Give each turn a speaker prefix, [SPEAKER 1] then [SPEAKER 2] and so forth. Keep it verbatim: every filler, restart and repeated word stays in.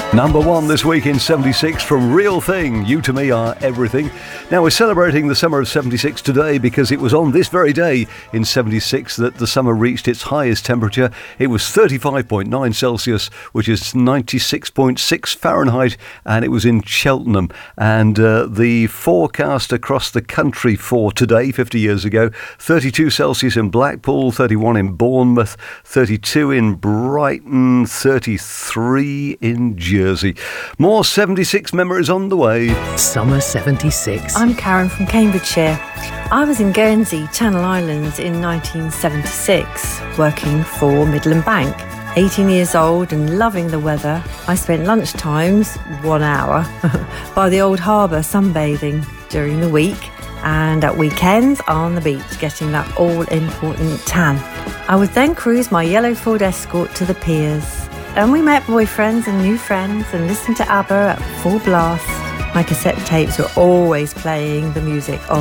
[SPEAKER 1] Number one this week in seventy-six from Real Thing, You To Me Are Everything. Now we're celebrating the summer of seventy-six today because it was on this very day in seventy-six that the summer reached its highest temperature. It was thirty-five point nine Celsius, which is ninety-six point six Fahrenheit, and it was in Cheltenham. And uh, the forecast across the country for today, fifty years ago, thirty-two Celsius in Blackpool, thirty-one in Bournemouth, thirty-two in Brighton, thirty-three in Jersey. Jersey. More seventy-six memories on the way.
[SPEAKER 2] Summer seventy-six.
[SPEAKER 3] I'm Karen from Cambridgeshire. I was in Guernsey, Channel Islands in nineteen seventy-six, working for Midland Bank. eighteen years old and loving the weather, I spent lunchtimes, one hour, by the old harbour sunbathing during the week, and at weekends on the beach getting that all-important tan. I would then cruise my yellow Ford Escort to the piers. And we met boyfriends and new friends and listened to ABBA at full blast. My cassette tapes were always playing the music of